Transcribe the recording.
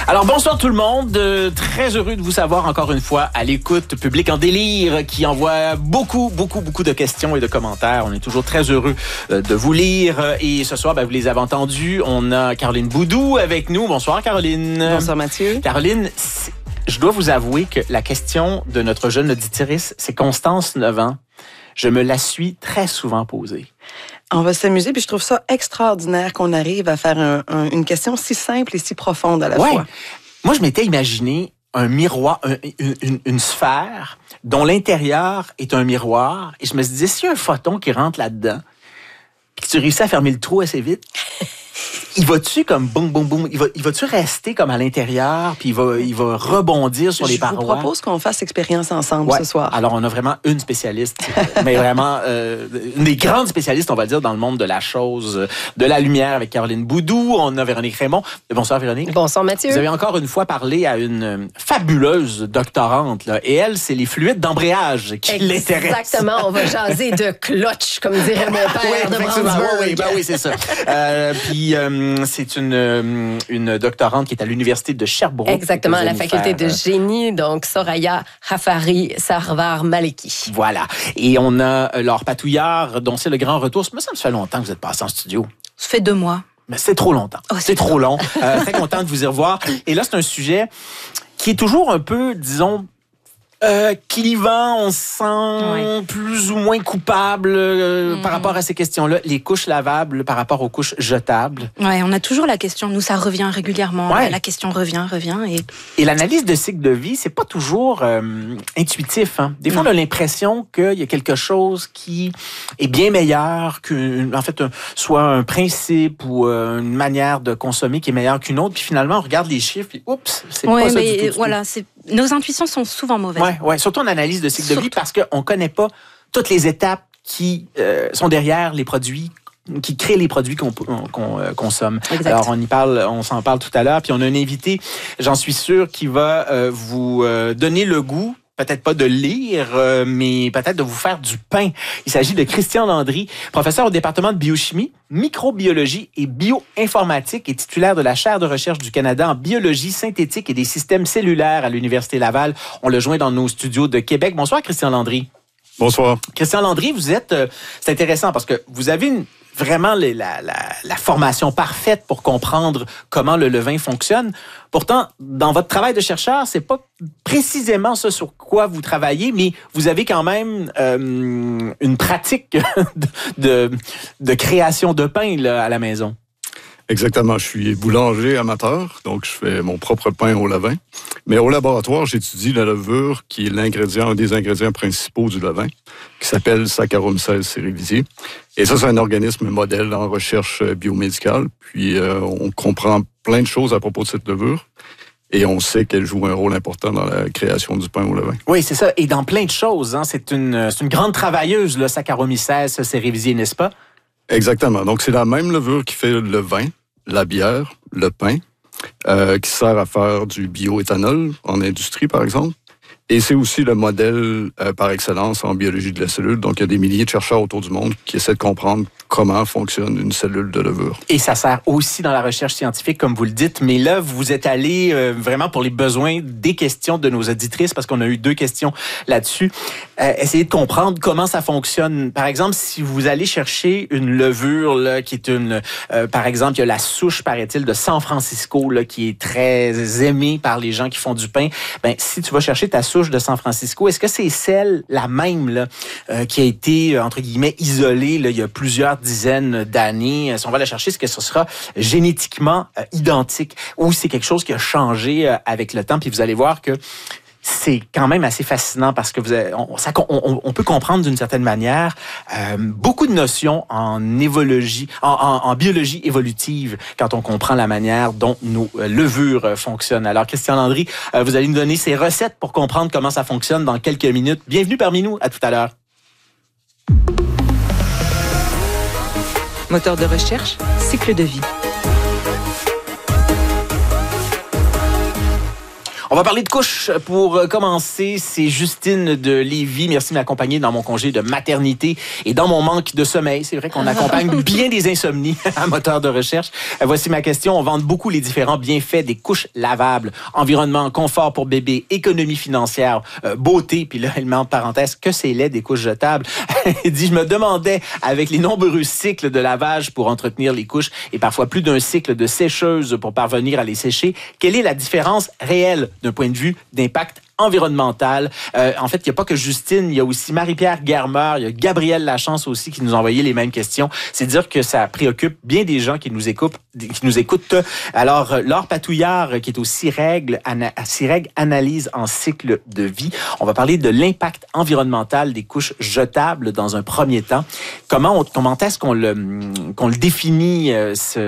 Alors, bonsoir tout le monde. Très heureux de vous savoir encore une fois à l'écoute. Public en délire qui envoie beaucoup de questions et de commentaires. On est toujours très heureux de vous lire. Et ce soir, vous les avez entendus. On a Caroline Boudou avec nous. Bonsoir, Caroline. Bonsoir, Mathieu. Caroline, je dois vous avouer que la question de notre jeune auditrice, c'est Constance, 9 ans. Je me la suis très souvent posée. On va s'amuser, puis je trouve ça extraordinaire qu'on arrive à faire une question si simple et si profonde à la fois. Moi, je m'étais imaginé un miroir, une sphère dont l'intérieur est un miroir. Et je me suis dit, s'il y a un photon qui rentre là-dedans, puis que tu réussis à fermer le trou assez vite, il va-tu comme boum, boum, boum, il va-tu rester comme à l'intérieur, puis il va rebondir sur les parois? Je vous propose qu'on fasse expérience ensemble ce soir. Alors, on a vraiment une spécialiste, mais vraiment une des grandes spécialistes, on va dire, dans le monde de la chose, de la lumière avec Caroline Boudou. On a Véronique Raymond. Bonsoir, Véronique. Bonsoir, Mathieu. Vous avez encore une fois parlé à une fabuleuse doctorante, là, et elle, c'est les fluides d'embrayage qui l'intéressent. Exactement, on va jaser de clutch, comme dirait mon père de Brandsburg. Oui, c'est ça. Puis, c'est une doctorante qui est à l'université de Sherbrooke. Exactement, à la faculté de génie, donc Soraya Hafari Sarvar Maleki. Voilà. Et on a Laure Patouillard, dont c'est le grand retour. Ça me fait longtemps que vous êtes passé en studio. Ça fait 2 mois. Mais c'est trop longtemps. C'est trop long. Très content de vous y revoir. Et là, c'est un sujet qui est toujours un peu, disons, clivant, on se sent plus ou moins coupable par rapport à ces questions-là. Les couches lavables par rapport aux couches jetables. Ouais, on a toujours la question. Nous, ça revient régulièrement. Ouais. La question revient. Et l'analyse de cycle de vie, c'est pas toujours intuitif. Hein? Des fois, on a l'impression qu'il y a quelque chose qui est bien meilleur soit un principe ou une manière de consommer qui est meilleure qu'une autre. Puis finalement, on regarde les chiffres et oups, c'est pas ça du tout. Voilà, nos intuitions sont souvent mauvaises. Oui, surtout en analyse de cycle de vie, parce qu'on ne connaît pas toutes les étapes qui sont derrière les produits, qui créent les produits qu'on consomme. Exact. Alors, on s'en parle tout à l'heure, puis on a un invité, j'en suis sûr, qui va vous donner le goût, peut-être pas de lire, mais peut-être de vous faire du pain. Il s'agit de Christian Landry, professeur au département de biochimie, microbiologie et bioinformatique et titulaire de la chaire de recherche du Canada en biologie synthétique et des systèmes cellulaires à l'Université Laval. On le joint dans nos studios de Québec. Bonsoir, Christian Landry. Bonsoir. Christian Landry, vous êtes... c'est intéressant parce que vous avez vraiment la formation parfaite pour comprendre comment le levain fonctionne. Pourtant, dans votre travail de chercheur, c'est pas précisément ce sur quoi vous travaillez, mais vous avez quand même une pratique de création de pain là, à la maison. Exactement. Je suis boulanger amateur, donc je fais mon propre pain au levain. Mais au laboratoire, j'étudie la levure, qui est un des ingrédients principaux du levain, qui s'appelle Saccharomyces cerevisiae. Et ça, c'est un organisme modèle en recherche biomédicale. Puis, on comprend plein de choses à propos de cette levure. Et on sait qu'elle joue un rôle important dans la création du pain au levain. Oui, c'est ça. Et dans plein de choses. Hein. C'est une grande travailleuse, le Saccharomyces cerevisiae, n'est-ce pas? Exactement. Donc, c'est la même levure qui fait le vin, la bière, le pain, qui sert à faire du bioéthanol en industrie, par exemple. Et c'est aussi le modèle par excellence en biologie de la cellule. Donc, il y a des milliers de chercheurs autour du monde qui essaient de comprendre comment fonctionne une cellule de levure. Et ça sert aussi dans la recherche scientifique, comme vous le dites. Mais là, vous êtes allé vraiment pour les besoins des questions de nos auditrices, parce qu'on a eu 2 questions là-dessus. Essayez de comprendre comment ça fonctionne. Par exemple, si vous allez chercher une levure là, qui est par exemple, il y a la souche, paraît-il, de San Francisco là, qui est très aimée par les gens qui font du pain. Si tu vas chercher ta souche de San Francisco, est-ce que c'est la même là, qui a été, entre guillemets, isolée là, il y a plusieurs dizaines d'années? Si on va la chercher, est-ce que ce sera génétiquement identique ou c'est quelque chose qui a changé avec le temps? Puis vous allez voir que c'est quand même assez fascinant parce que on peut comprendre d'une certaine manière beaucoup de notions en biologie évolutive quand on comprend la manière dont nos levures fonctionnent. Alors, Christian Landry, vous allez nous donner ces recettes pour comprendre comment ça fonctionne dans quelques minutes. Bienvenue parmi nous. À tout à l'heure. Moteur de recherche, cycle de vie. On va parler de couches pour commencer. C'est Justine de Lévis. Merci de m'accompagner dans mon congé de maternité et dans mon manque de sommeil. C'est vrai qu'on accompagne bien des insomnies à moteur de recherche. Voici ma question. On vante beaucoup les différents bienfaits des couches lavables. Environnement, confort pour bébé, économie financière, beauté. Puis là, elle met en parenthèse que c'est laid des couches jetables. Elle dit, je me demandais, avec les nombreux cycles de lavage pour entretenir les couches et parfois plus d'un cycle de sécheuse pour parvenir à les sécher, quelle est la différence réelle d'un point de vue d'impact environnemental? En fait, il n'y a pas que Justine, il y a aussi Marie-Pierre Germer, il y a Gabrielle Lachance aussi qui nous ont envoyé les mêmes questions. C'est dire que ça préoccupe bien des gens qui nous écoutent. Alors, Laure Patouillard, qui est au CIREG Analyse en cycle de vie. On va parler de l'impact environnemental des couches jetables dans un premier temps. Comment est-ce qu'on le définit,